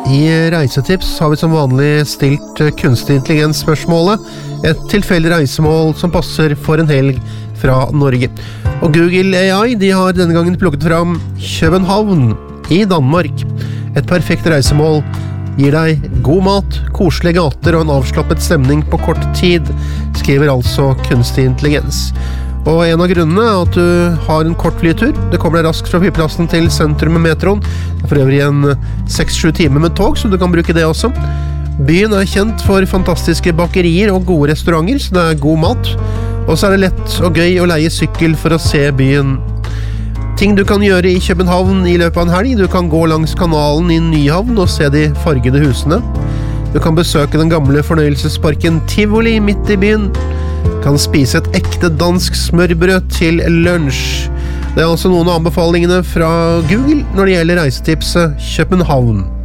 I reisetips har vi som vanlig stilt kunstig intelligens-spørsmålet, et tilfeldig reisemål som passer for en helg fra Norge. Og Google AI de har denne gangen plukket fram København i Danmark. Et perfekt reisemål gir deg god mat, koselige gater og en avslappet stemning på kort tid, skriver altså kunstig intelligens. Og en av grunnene er at du har en kort flytur. Det kommer deg raskt fra flyplassen til sentrum med metroen. Det er for øvrig en 6-7 timer med tog, så du kan bruke det også. Byen er kjent for fantastiske bakerier og gode restauranter, så det er god mat. Og så er det lett og gøy å leie sykkel for å se byen. Ting du kan gjøre i København i løpet av en helg. Du kan gå langs kanalen i Nyhavn og se de fargede husene. Du kan besøke den gamle fornøyelsesparken Tivoli midt i byen. Kan spise et ekte dansk smørbrød til lunsj. Det er altså noen av anbefalingene fra Google når det gjelder reisetipset København.